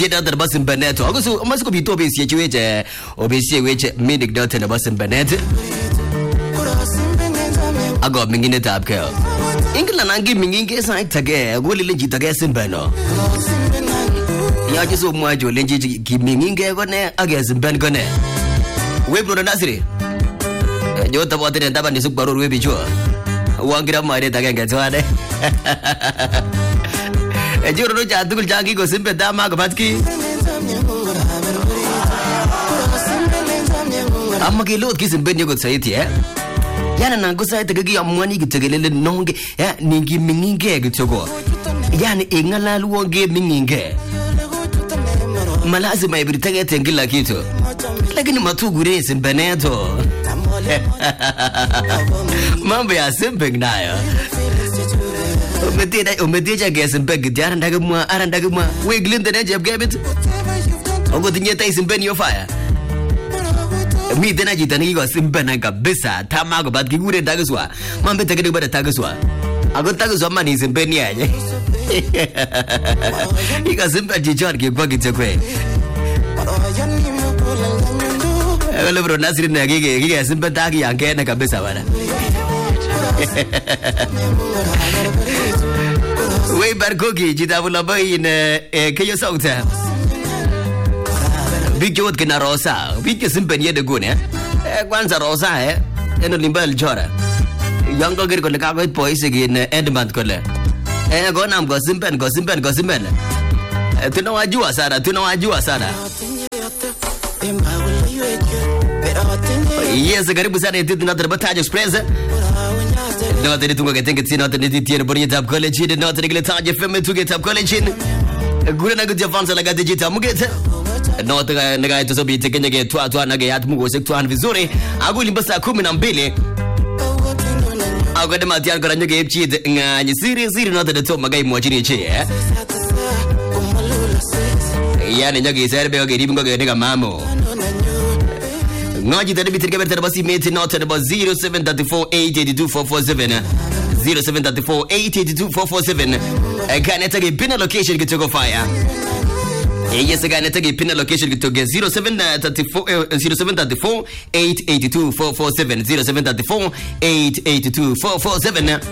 jeda da basin benet agusu amasko bito be sie chiweje obesi weche minik dot na basin benet ago mingine tabke ingla nangi minginge sai tage goli lenji tage simbeno ya jiso mwajo lenji ki minginge gone age simben gone we bro nasiri jo tabote ne tabani suk barur we bijo wangira mare tage ngatwane ejuro no jadul jagi go simbe dama go batki amma ki lot ki simbe ne go sayiti yana nango sai tagagi amwani gitegelele nonge ya ningi minginge gitogo yani ingala luonge minginge malazi maibritage tengila kitu lakini matugure simbeneto mambo ya simbe nayo umeteja gesimbe gidara ndagumwa wiglinde ne jeb gebit ogo tinyeta isimbeni yo fire mi dena jitani go simbena kabisa tamago bat kigure dagaswa mambe tegede bada tagaswa ago tagaswa mani simbeni aje iga simba jichar ke kwa kitekwe ele bro nasiri na gige simba tagi yange na kabisa bana we barkoki jitavula bayin keyo sauta Bigot kina rosa, bigge simpen yede gune. Kwanza rosa eno limbal chora. Yango gir kole kago poise gin endman kole. Gonam go simpen. Tunawajua sana. Yes, karibu sana yetu tunataka Taj Express. Nota ni tungo ketenge tsina nota ni tiere bori tab college, nota ni Taj FM tuge tab college. Gure na gudja fansa laga digital mugete. Nota naga ito sobi tekenya ke twa naga yat mugo sektuan vizuri. Aguli mbasa 12. Agode matiar koranya ke epchid ngani siri nota de to magai mwachiri che. Yani nyagi serbe oge ribungo ge nega mamo. Ngaji tadi bitir keber terbasi meti nota de 0734882447 0734882447 Gane tagi pina location kitogo fire. Yes, gane tagi pina location kitogo 0734882447 0734882447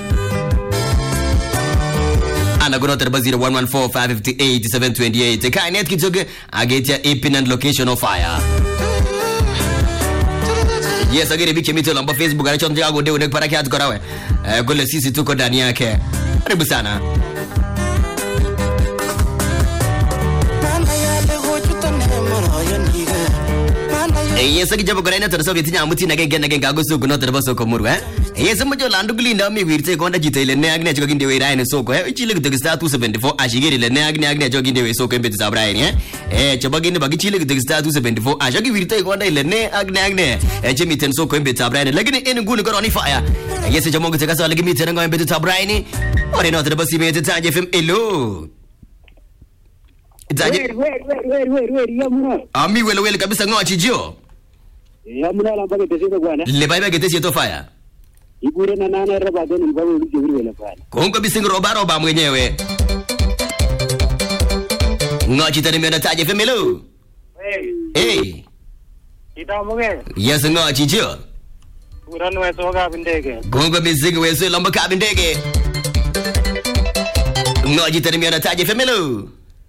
Ana gono terba 0114558728 Kane kitogo agetia pina location of fire. Yes, agere biche mito lamba Facebook anachonja ago deo nek para kiatu korawe. Gole sisi tuko ndani yake. Karibu sana. Yes, akijabu korena terso bitinya amuti nage agusu kuno terba soko muru Yes, mjo landu glinda mi wirte konda jitele ne agne choga ginde we raine soko ichile kutoka star 274 ashigiri le ne agne choga ginde we soko mbeti sabraine choba ginde bagi chile kutoka star 274 ashagi wirte konda ile ne agne chemi ten soko mbeti sabraine lakini eni nguni koroni fire yes jamongo tekaso lagi mi tenga mbeti sabraine ore no terba si mbeti Taj FM elo we yamuna ami wele kabisa ngochi jio yamuna lamba ke tese bwana le baiba ke tese to fire igure na nana raba deni mbawe ujuri wele bwana kongo bisingo roba mwenyewe ngochi tani mena Taj FM elo hey itamuge yes ngochi jio urano weso ga bindege kongo bisingo weso lamba ka bindege ngochi tani mena Taj FM elo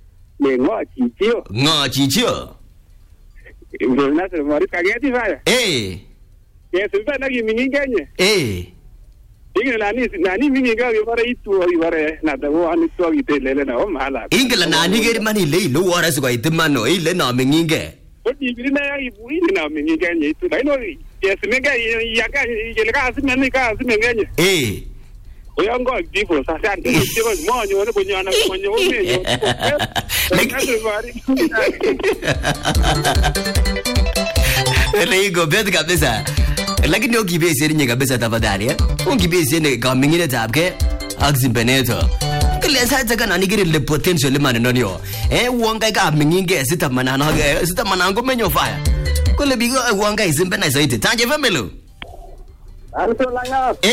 ngochi jio Ngona se mari kageti faya. Yes, bana gi mingingenye. Ingela nani minginga yobare itu yobare na dawo ani to gitelele na o mala. Ingela nani geri mani le lo wara su ga itimano ile na minginge. Odi biri na ya ibu ile na mingingenye itu. Baino yes mega yaga yelega asimeni ka asimengenye. Oyango divo sasa ndio sio mwanyo na kunyana mwanyo umenyo. Lego bed kabisa. Lakini ukibesi ni kabisa tafadhali ukibesi ni kama mingine tabke aksimbeneto. Kile sasa kana nigiri le potential man nonyo. Uonga ka minginge sita manana ngomenyo fire. Kule bigo uonga isimbena zaidi. Taj FM elo. Alsolanga.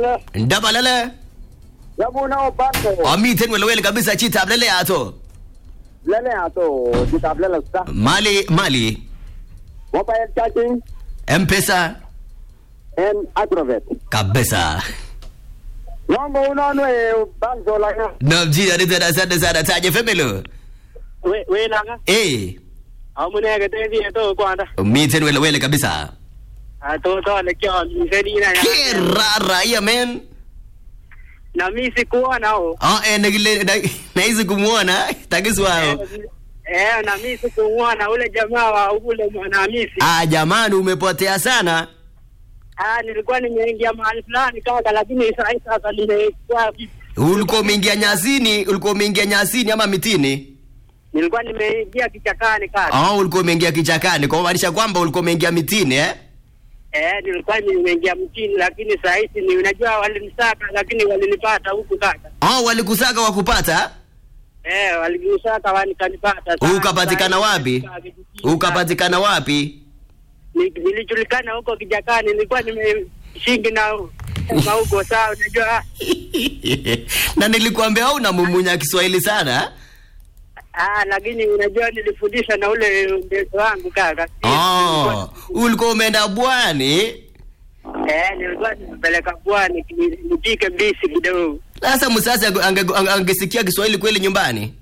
Ndabalala. Yabuna opande. Ami tenwe lewele kabisa chita ablele ato. Lele ato kitablela sta. Mali. Mobile charging. M-Pesa. And Agrovet. Kabisa. Mambo unaona banzo la. Namjini anita asante sana Taje Femelo. We nanga. Amunega tezi eto kwanda. Miten wele kabisa. To lekyo msedi na. Kirara ya men. Na misi kuona ho. Nagile na hizi kumuona takiswao. Na misi kuona ule jamaa wa ule mwanamisi. Jamani umepotea sana. Nilikuwa nimeingia mahali fulani kaka, lakini sasa nimekuwa ulikuwa umeingia nyasini ama mitini? Nilikuwa nimeingia kichakani kaka. Ulikuwa umeingia kichakani, kwa maanisha kwamba ulikuwa umeingia mitini nilikuwa nimeingia mtini, lakini sasa hivi ni unajua walinisaka lakini walinipata huku kaka. Walikusaka wakupata? Walinisaka wanikanipata. Ukapatikana wapi? Nilijulikana huko kichakani, nilikuwa nimeshingi na huko sawa unajua. Na nilikwambia au unamumunya Kiswahili sana? Lakini unajua nilifundisha na ule mbezo wangu kaka. Ulikuwa umeenda Bwani? Nilikuwa nimepeleka Bwani nipike mbisi kidogo. Sasa msasa angesikia Kiswahili kweli nyumbani?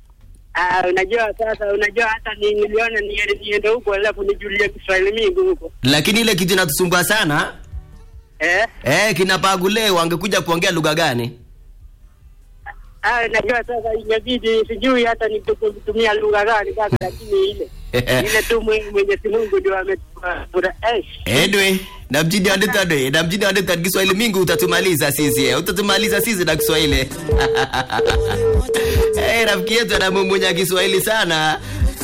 Unajua hata niliona niende huko alafu nijulie Kiswahili mingi huko. Lakini ile kitu inatusumbua sana. Kinapagule wangekuja kuongea lugha gani? Najua sasa inabidi sijui hata nikutumia lugha gani kaka, lakini ile tu Mwenyezi Mungu ndio ametupa. Namjini andita Kiswahili mingi utatumaliza sisi na Kiswahili. Rafiki yetu anamumunya Kiswahili sana.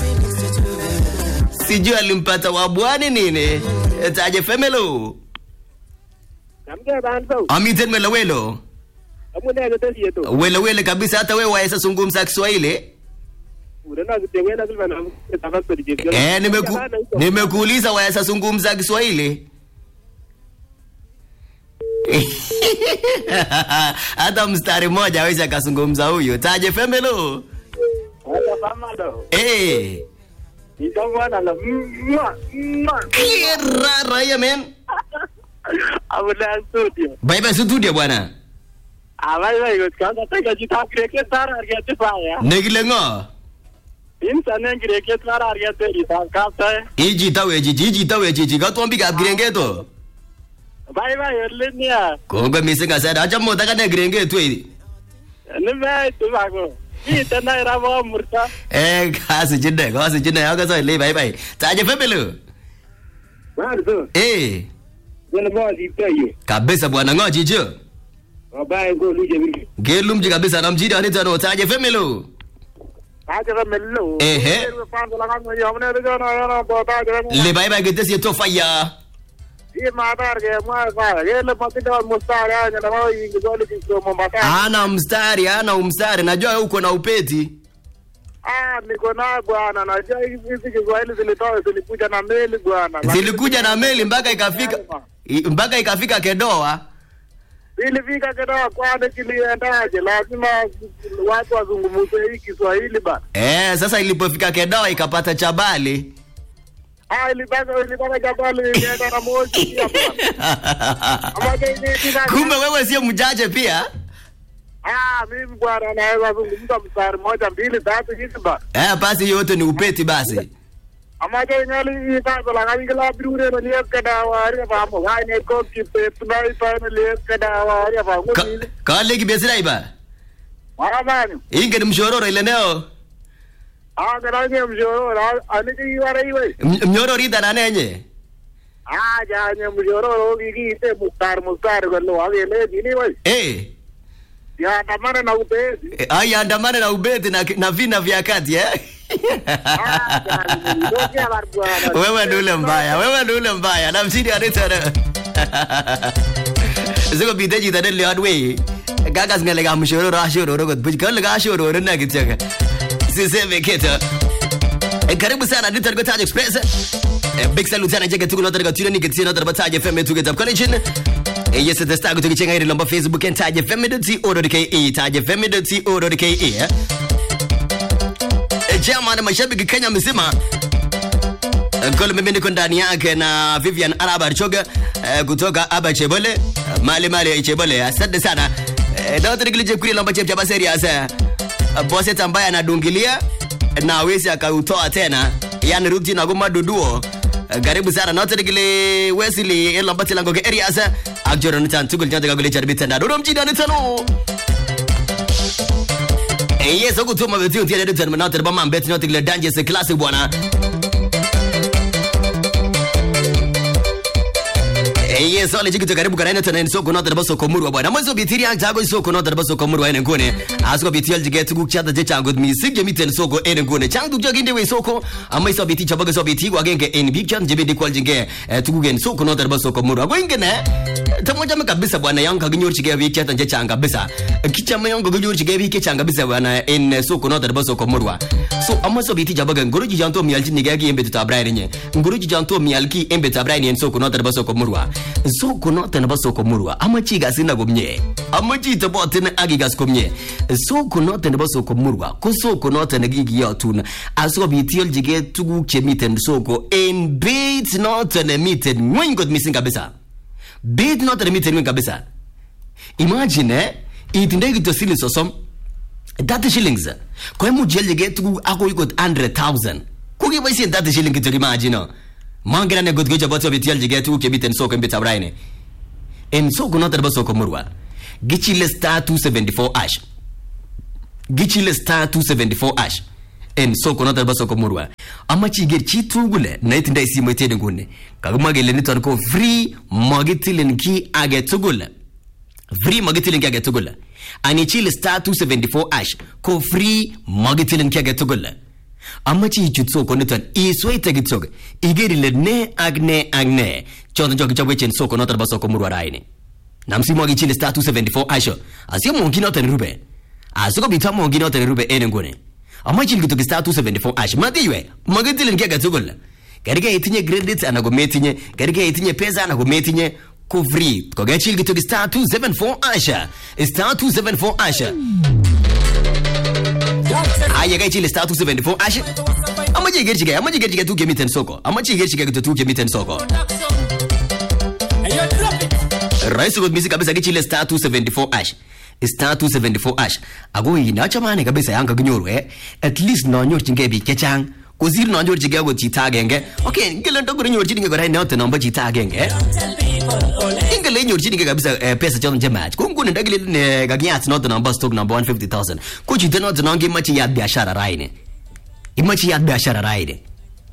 Sijui alimpata wa Bwani nini? Taje Femelo. Namge banzo. Amiten melawelo. Amunega tezi yetu. Wele kabisa, hata wewe waesa zungumza Kiswahili? Nimekuuliza waesa zungumza Kiswahili? Hata mstari moja hawezi akazungumza huyo. Taje Femelo. Itamwana la. Kirara ya men. Abuna studio. Bye studio bwana. Bye kanda tega jita kreke tara argete paya. Negilengo. Insane kreke tara argete jita kapta. Iji tawe gatwambi ka girengeto. Bye erlenia. Kongo misinga sada acha mo taka ne girengeto iri. Nime tumago. Ita na rabo murta. Kasi jinde aga sai le bye. Taje Femelo. Bado. Wala bodi tayo. Kabisa bwana ngoji jo. Bye go luje mingi. Gelum ji kabisa namjidi anita no Taje Femelo. Taje Femelo. Le bye getesi to fire. Ana mstari najua uko na upeti. Niko na bwana, najua hizi Kiswahili zilikuja na meli bwana. Zilikuja na meli mpaka ikafika Kedoa. Ilifika Kedoa kwani kiliendaje? Lazima watu wazungumze hii Kiswahili bana. Sasa ilipofika Kedoa ikapata Chabali. Ilipaka Chabali ilienda na moja pia bwana. Kumbe wewe sio mjaje pia? Mimi bwana naweza kuzungumza mstari moja mbili tatu hizi bwana. Basi yote ni upeti basi. Amaje ngali itazo la ngali la brure no lieka dawa ria ba mo haine ko kipe tunai pa no lieka dawa ria ba ngoni. Kale kibesira iba. Marabani. Inge ni mshororo ile neo. Garanye mshororo aniki iwara iwe. Mshororo ida na nenye. Janye mshororo gigite mustar galo avele dini we. Ya andamane na ubeti. Andamane na ubeti na vina vya kati Wewe nule mbaya. Na msidi anita Ziko biteji tadele leadwe. Gagas ngalega mshororo kot bujikanlega ashororo na kitaka. Siseme keta. Karibu sana Dita Go Taje Express. Big salute sana jege tuko notaka tune ni ketina notaka Taje FM to get up connection. Yes, the start to chenga ile namba Facebook and Taje FM.co.ke Taje FM.co.ke. chairman mashabiki Kenya mzima. Kole mimi niko ndani yake na Vivian Araba Archoga kutoka Aba Chebole mali Chebole. Asante sana. Dr. Gilije kuri lamba chepcha baseri asa. Bosi ambaye anadungilia na hawezi akautoa tena. Yani ruti na goma duduo. Karibu sana Dr. Gile Wesley lamba tilango ke area asa. Akjoro nitan tugul jante gagule charbita na dodom chida nitano. Yes, okutuma betio tia determine na terba mambet Dr. Gile Danges classic bwana. Yes, wale jiki tukaribu karaina tena soko na terba soko murwa bwana. Mwanzo bitiri aktago soko na terba soko murwa ene ngone. Asko bitiri jige tugu chata je chango mi sigje miten soko ene ngone. Changu joginde we soko. Ama so biti chabaga so biti wagenge en big chan jibe dikol jinge tugu gen soko na terba soko murwa. Wenge ne tamoja kabisa bwana yangu kaginyor chige wi chata je changa bisa. Kichama yangu kaginyor chige wi ke changa bisa bwana en soko na terba soko murwa. So ama so biti chabaga nguruji janto mi alji nigagi embe tabraire nye. Nguruji janto mi alki embe tabraire en soko na terba soko murwa. Soko note na basoko murwa amachi gasina gomye amachi tabote na agigas komye soko note na basoko murwa ko soko note na gigi yotuna aso bitiol jige tugu chemiten soko en bait note na miten ngwengot missing kabisa bait note na miten ngwen kabisa. Imagine itindegi to sili sosom 30 shillings ko mu jel jige tugu ako yikot 100,000 ko gi baisi 30 shillings to imagine. Mangera ne godgoja bato bitial jige tu ke biten soko mbita braine en soko no terba soko murwa gichile star 274 ash gichile star 274 ash en soko no terba soko murwa amachi gerchi tugule na itinda isi mwetede ngune kagumagele ni tonko free magitilen ki age tugule free magitilen ki age tugule ani chile star 274 ash ko free magitilen ki age tugule amachi jutso konetan iswete gitsog igerile ne agne chondo jogi chagwe chen soko notar basoko murwa raine namsi mogi chile star 274 aisho asio mongi notar rube asoko bita mongi notar rube enengone amachi gitsog star 274 ash madiwe magatilen kega tugol karige itinye credits anagometinye karige itinye pesa anagometinye ko free ko gachil gitsog star 274 aisha star 274 aisha Aya ga chile star 274 ashi amaji gerchige tu kemiten soko amaji gerchige tu kemiten soko Raisu god misika kabisa chile star 274 ash star 274 ash ago ina chamane kabisa yanga gnyorwe at least no nyor chinge bi kechang kozir no nyor chige go chita genge okay ngelen to go nyor chinge go right now to number chita genge ingele nyor chinge kabisa pesa chon jemat kungune ndagile ne gagiat not number stock number 150,000 ko chite not nange machi ya biashara raine imachi ya biashara raine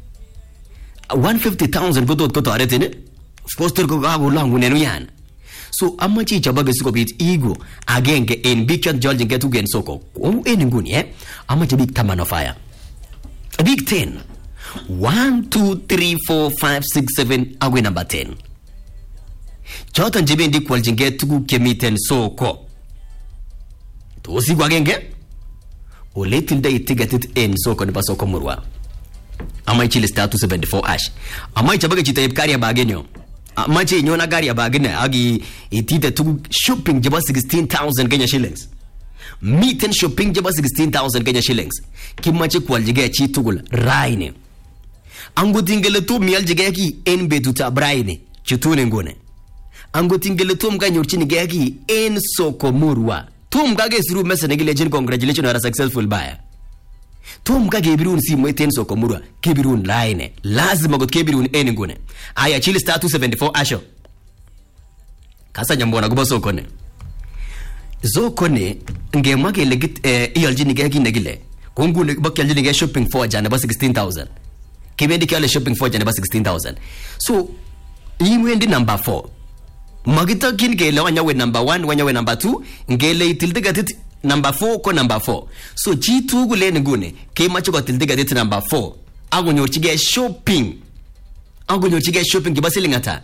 150,000 go dot ko to aretene poster ko ga go langu nenu yan so amachi chabaga siko bit ego agenge en bichan George ngetu gen soko o eninguni amachi big tamano fire big 10 1 2 3 4 5 6 7 agwe number 10 chotan jibendi kwal jingetu kemiten soko to si gwagenge o little day tigetit en soko ne basoko murwa amai chile star 274 ash amai chabaga chitayep kariya bagenyo amache nyona gari ya bagine agi itite tu shopping jaba 16,000 Kenya shillings miten shopping jaba 16,000 Kenya shillings kimache kwaljige chi tugul raine angutingele tu mialjige ki en betuta braine chitune ngone angutingele tu mga nyorchini geki en soko murwa tu mga gesru message ngile jin congratulations you are successful buyer Tom ka gebirun si mweten soko murwa kebirun laine lazima got kebirun eningune aya chile star 274 asho kasa nyambona kuba soko ne zoko ne ngemwa ke legit iyaljini geki negile kungune bakyalini ge shopping for jana ba 16,000 kibendi kale shopping for jana ba 16,000 so imwendi number 4 magita kin ke lawanya we number 1 wanya we number 2 ngele itildigatit number 4 ko number 4 so G2 gulene ngune ke macho ko tildiga det number 4 agonyorchige shopping kibasili ngata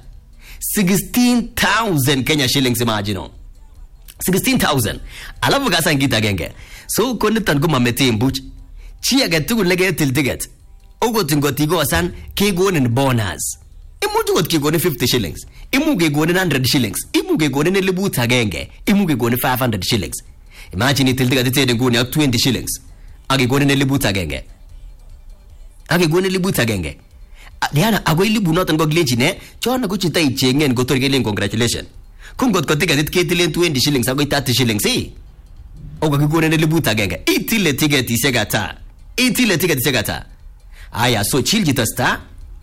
16,000 Kenya shillings imagine 16,000 alafu gasa ngita genge so ko nitan ko mamete mbuch chi aga tugulege tildigat ogo tingotigo asan ke gonen bonus imuju got ke gone 50 shillings imuge gone 100 shillings imuge gone lebuta genge imuge gone 500 shillings Imagine tildiga tete nguni up 20 shillings. Agi gone ne libuta genge. age gone libut agenge diana ago libu noton go glenchi ne chona ko chita ichengen go torgelen congratulations kungot ko ticket ketilen 20 shillings ago 30 shillings ogo gigone ne libut agenge itile ticket isegata aya so chilji to star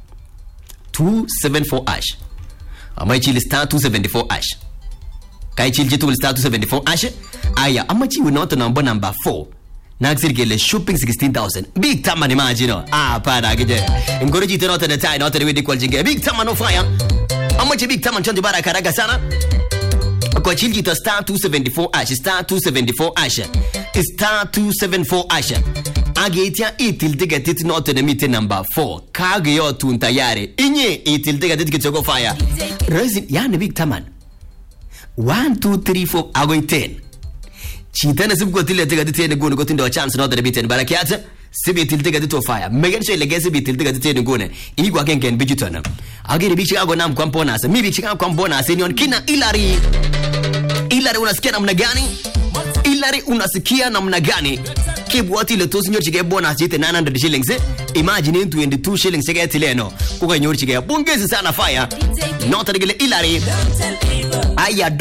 274 ash amai chili star 274 ash kai chilji to star 274 ash aya amachi we not number 4 naxirgele shopping 16,000 big time man imagine para gije ngoroji to not the time not the way they call jinge big time no fire amachi big time chonde baraka raga sana ko chilji to star 274 ash star 274 ash star 274 ash agetia itil ticket not the meet number 4 kage yo tun tayari inye itil ticket kitoko fire resin yani big taman 1 2 3 4 ago 10 chitana sibgo tile ticket 10 go go tindo chance not the bitten barakiata sibi til ticket to fire megen shay legesi bi til ticket 10 go ne igwa kenken bijitona agere bi chicago nam kwampona sa mi bi chicago kwampona senior kina Ilari unasikia namna gani Ilari unasikia namna gani kibwati le to senior chige bonus jite 900 shillings imagine 22 shillings chige tileno kuka nyor chige bongezi sana fire not regele Ilari aya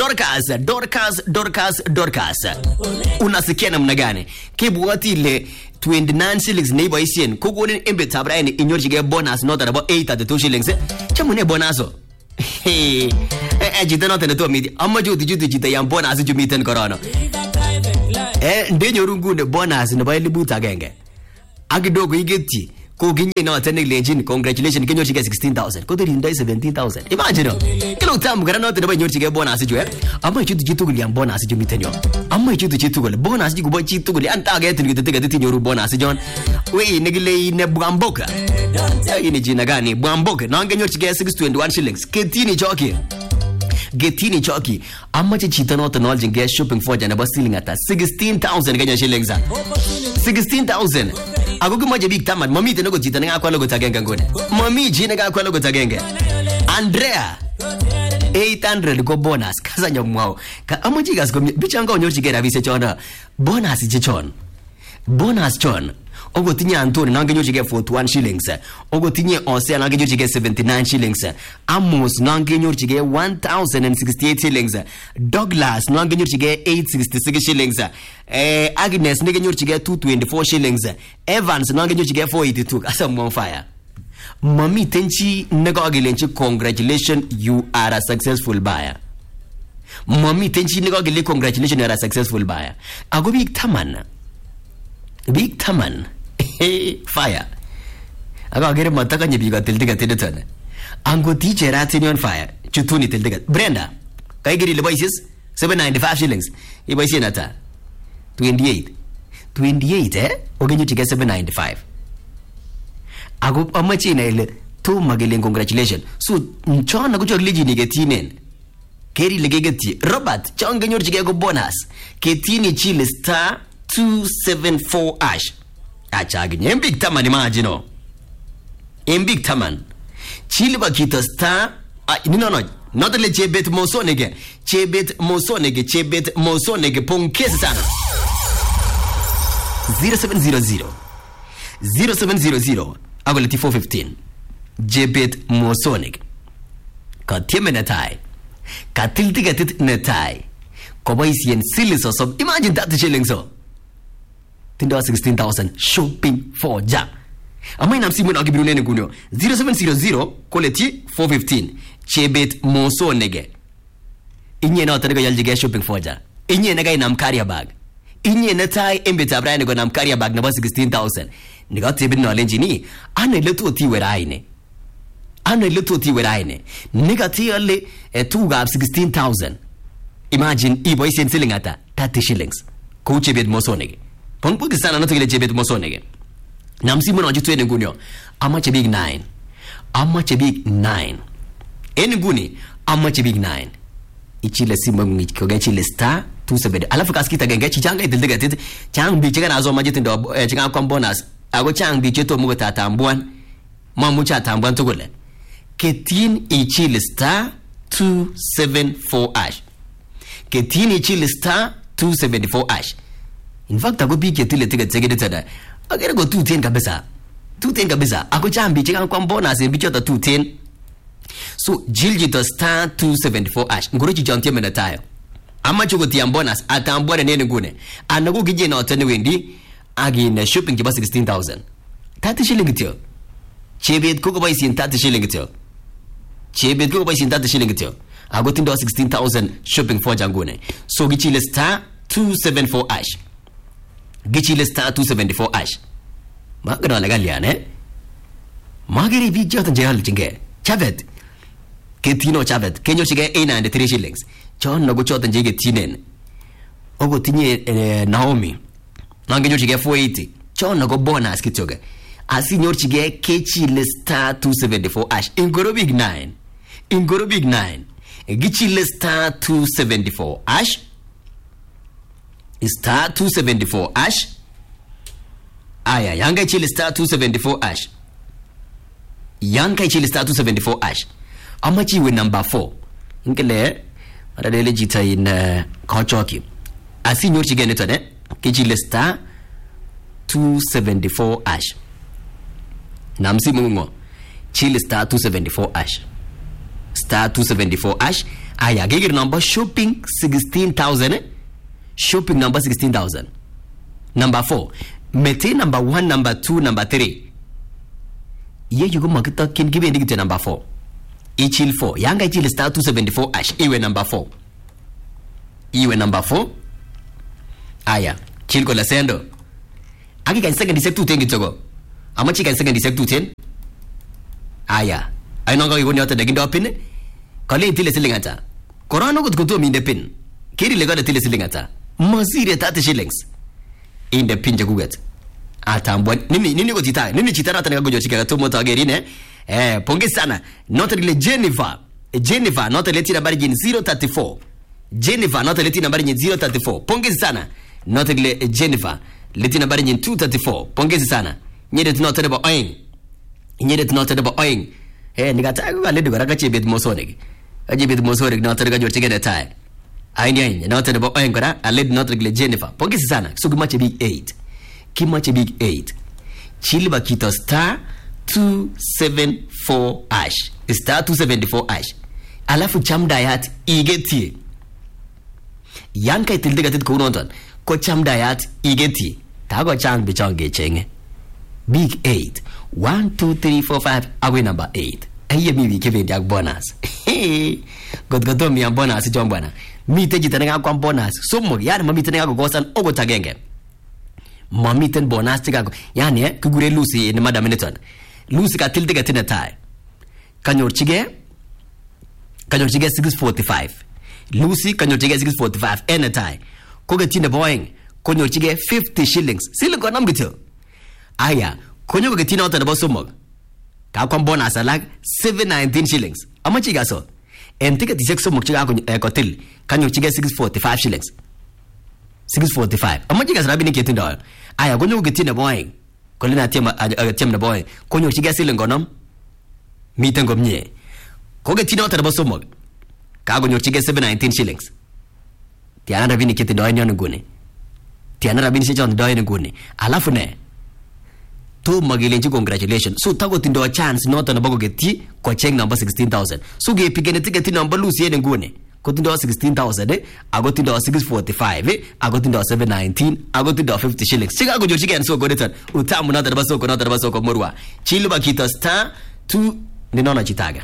Dorcas unasikia namna gani kibwati le 29 shillings neighbor isien kugone embe tabraini inyor chige bonus not about 82 shillings chamune bonaso jita not to meet amma jita yam bonus jumiten corona ndenyo rungu bonus no ba libuta agenge agidogo igeti ko ginye no tene lenjin congratulations kinyo chige 16,000 ko deri ndai 17,000 imagine kilo tamu gara no tene ba nyor chige bonus ju amma jitu guli am bonus ju mitenyo amma jitu guli bonus ju go jitu guli anta ga tene gete nyoru bonus jon we negile ne bwamboka ini jina gani bwamboka no ngenyor chige 621 shillings getini choki amma chita no to knowledge get shopping for jana basiling ata 16,000 Kenya shillings 16,000 agogo moja big taman mami teno go chita nga kwa logo tagenga ngone mami jina ga kwa logo tagenge Andrea 800 go bonus kaza nyomwao ka amaji gas go bichanga onyor chigera bise chona bonus jichon bonus chon ogo tinya Antoni nange nyochi get 41 shillings ogo tinye Ose nange nyochi get 79 shillings Amos nange nyochi get 1,068 shillings Douglas nange nyochi get 866 shillings Agnes nange nyochi get 224 shillings Evans nange nyochi get 482 asa on fire mami tenchi nego agilenchi congratulations you are a successful buyer mami tenchi nego agile congratulations you are a successful buyer ago big taman fire aga agere mataka nyebiga tildiga tedetana ango teacher atini on fire chutuni tildiga Brenda kaigiri le boys 795 shillings e boys nata 28 ogenyu chike 795 ago amachi na ile to magele congratulations so nchona go chorleji ni getinen keri legegeti Robert chongenyu chike go bonus ketini chile star 274 ash achagi big taman imagine big taman chilba kita star no not le chebet mosonege ponkesa sana 0700 agolati 415 jebet mosonege katime natai katiltigatit natai kobaisien silisosob imagine that shilling so tindo 16,000 shopping for ja amai namsimu na gibiru nene kunyo 0700 koleti 415 chebet mosonege inye na otanega yaljige shopping for ja inye na nam carrier bag inye na tai embeta abrane go nam carrier bag na 16,000 niga tebin no lenjini ane leto ti weraine niga ti alle tu gab 16,000 imagine boy sen selling ata 30 shillings ko chebet mosonege pongpuki sana nato gile chebet mosonege namsimu na jitu engunyo ama chebig 9 enguni ama chebig 9 ichile simu ngikoga chile star 27 alafu kaskita genge chichanga idildiga tete chang bi chega nazo majiti ndo chega kwa bonus ago chang bi cheto mugo tatambuan mamu cha tambuan tugole ketin ichile star 274 ash ketin ichile star 274 ash in fact ago bi ketile tiga tsegede tada agere go 210 kabisa Tuten kabisa. Ako chambi chika kwa bonus en bichota tuten. So jilji to star 274 ash. Ngoro chichontie menatayo. Ama chukutia bonus atambwana nene ngune. Anaku kije na otene wendi agin shopping kiba 16,000. 30 shilling tyo. Chebet ko ba isin 30 shilling tyo. Chebet ko ba isin 30 shilling tyo. Ago tindo 16,000 shopping for jangune. So gichile star 274 ash. Gichile star 274 ash. Magana lagalian Magari bi jotan jehal jinge. Chavet. Ketino chavet. Kenyo shige 893 shillings. Chon no go jotan jige tinen. Ogo tinye Naomi. Nangenyo shige 480. Chon no go bonus kityoge. Asinyor shige kechile star 274 ash. Ingoro big 9. Ingoro big 9. Gichile star 274 ash. Star 274 ash. Aya, yanga chile star 274 ash. Yanga chile star 274 ash. Amachi with number 4. Inkele, madadele jita in Kochoki. Asinyor chigene tone. Kichile star 274 ash. Namsi mungo. Chile star 274 ash. Star 274 ash. Aya, gigir number shopping 16,000. Shopping number 16,000. Number 4. Mete number 1, number 2, number 3. Ye you go market can give it to number 4. Ichil 4. Yanga ichil star 274 ash. Iwe number 4. Iwe number 4. Aya. Chil ko la sendo. Aki kan second disek 2 tengi togo. Amachi kan second disek 2 ten. Aya. Ay no go yoni ota dagindo pin. Kale tile silingata. Korano ko kutu mi de pin. Kiri le goda tile silingata. Masire 30 shillings. In the pinja guget atambwa nini ko tita nini chitara tana gojo chika to mota gerine ponge sana not le Jennifer not le tina bari 034 Jennifer not le tina bari 034 ponge sana not le Jennifer le tina bari 234 ponge sana nyede tino tebe oing nyede tino tebe oing nigata ga le de gara che bet mosonege ajibet mosonege not le gojo chika de tai Aini not the boy angora, I led not regular Jennifer. Pogis sana, so much a big 8. Kimachi big 8. Chilba Kito star 274 ash. Star 274 ash. Alafu cham dayat igeti. Yanka itildegated kunonton. Ko cham dayat igeti. Tago chang bichonge chenge. Big 8. 1, 2, 3, 4, 5. Awe number 8. Aye mi kevin yak bonus. God mi bonus jombana. Mite jitana kwa bonus. Somo yani mamite nga gosan ogo tagenge. Mamite bonus tiga yani kugure Lucy ni madam Neton. Lucy ka tilde ga tinata. Kanyor chige 645. Lucy kanyor chige 645 anytime. Koga tinda boying konyor chige 50 shillings. Silingo namgito. Aya konyor ga tina ota da bosomo. Ka kwa bonus like 719 shillings. Amachi ga so. En ticket is so much kotil. Can you get 645 shillings? 645. How much is Rabini getting doll? I am going to get in a boy. Colina Tim the boy. Can you get ceiling gonum? Meet and go near. Cogatina at the Bosomog. Cargo you get 719 shillings. Tiana Rabini getting doy on a guni. Tiana Rabini on doy on a guni. Alafune. To Magilinchi congratulations. So Tago Tindo a chance not on a bogeti, coaching number 16,000. So gay picking a ticket number Lucy and Gune. Got into 16,000, I got into 645, I got into 719, I got into 50 shillings. Chicago chicken so good at Utam not a basoko, not a basoko Murwa. Chilba Kita star 2 Ninona Chitaga.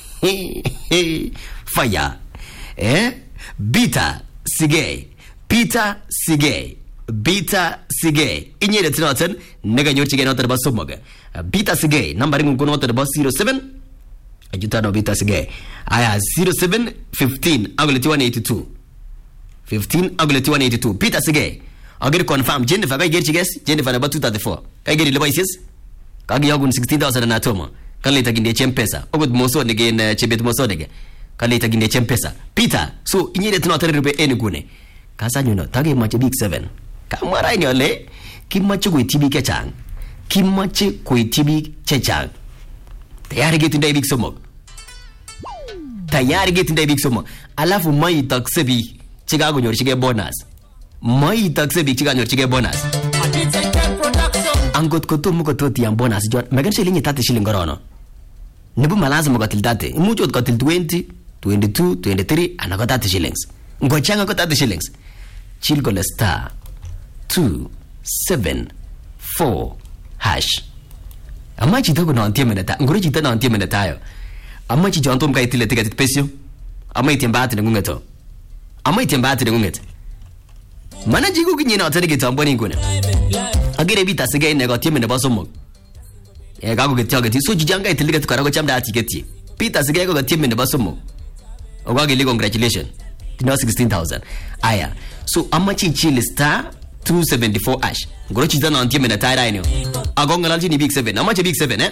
Fire. Beta Sige. Peter Sige. Beta Sige. Inye de Tinotan, nega nyochi not about Somoga. Beta Sige, numbering go not about 07. Ajutano Beta Sige. Aya 0715 Aguleti 182. 15 Aguleti 182. Beta Sige. I'll get confirm. Jennifer, I get you guess. Jennifer about 234. I get the devices. Kagi Yagun 16,000 and atoma. Kalita Ginde Chempesa. Ogud Moso again, Chebet Mosodege. Kalita Ginde Chempesa. Peter, so inye de Tinotan Rube Enugune. Kasanyuno, Tagi much big 7. Kamara nyole kimache kuitibi kechang kimache kuitibi chechang tayari getinda big somo alafu mai taksebi chigago nyor chige bonus mai taksebi chiga nyor chige bonus angot ko tom ko tot yam bonus jon megen shilling 30 shilling gorono nibu malazima kotil 30 imuch kotil 20 22 23 ana ko 30 shillings ngochanga ko 30 shillings chill ko le star 274 hash amachi to ko non timeneta ngoro chita non timeneta yo amachi jon tom kai tile ticket pesio amai timbati ngungeto amai timbati ngungeto mana jigu kinyina otene kitamboni ngune agere bita sige ne ko tiemene basomo e ga ko getya so jijanga itiliga tukara ko chamda atiketi Peter sige ko tiemene basomo ogagili congratulations tino 16000 aya so amachi chili star 274 ash ngoro chita na tiemene taira ino agongala chini big 7 amachi big 7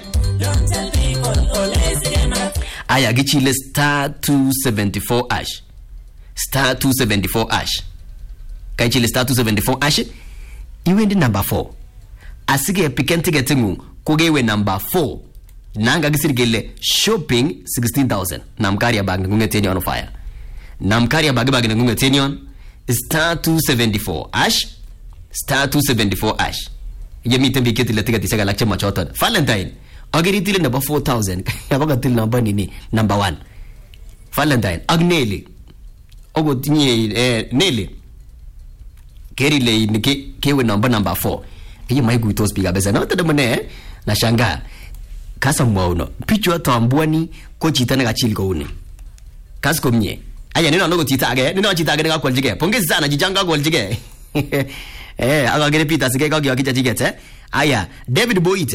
aya gichile star 274 ash star 274 ash kaichile star 274 ash iwendi number 4 asige pikenti getingu kogewe number 4 nanga gisirgele shopping 16000 namkaria bag ngungeteni on fire namkaria bag ngungeteni on star 274 ash star 274 ash yemite biketi le tigati saga lakche machoton valentine agiri tile number 4000 yabaga tile number nini number 1 valentine agneli ogo tinye neli kerile ni kewe number 4 hiyo mai guito speaker besa na tada mane na shanga kasa mwauno pichwa tambwani ko chitana ga chili ko une kasko mnye aya nino no chita age nino chita age ga kwaljige pongezi sana jijanga kwaljige aga gere pita sige ga gya kicha chigete aya David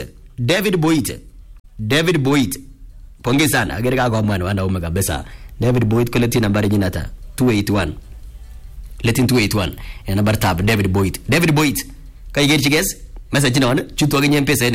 Boyd pongezi sana agere ga mwana wana umega besa David Boyd ko leti nambari jinata 281 letin 281 ya number tab David Boyd kai gerchi guys message naona chutu age nyempesa